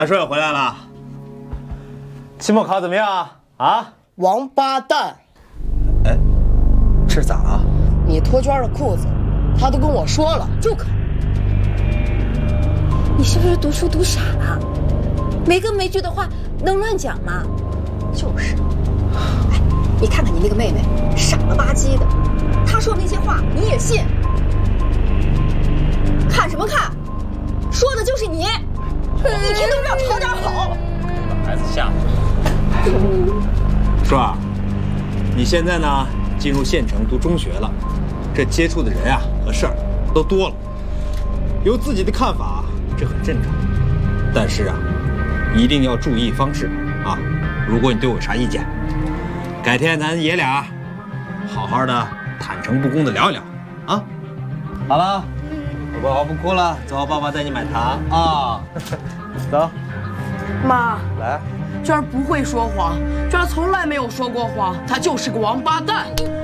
大帅回来了，期末考怎么样啊？ 王八蛋！ 哎，这是咋了？ 你脱圈的裤子，他都跟我说了，就考。 你是不是读书读傻了？没根没据的话能乱讲吗？就是。哎，你看看你那个妹妹，傻了吧唧的，她说那些话你也信？看什么看？说的就是你，一天都不要讨点好。 把孩子吓着。舒儿，你现在呢进入县城读中学了，这接触的人啊和事儿都多了，有自己的看法，这很正常。但是啊，一定要注意方式啊！如果你对我有啥意见，改天咱爷俩好好的、坦诚不公的聊一聊啊！好了，宝宝不哭了，走，爸爸带你买糖啊！走， 妈， 来。 娟儿不会说谎，娟儿从来没有说过谎，她就是个王八蛋。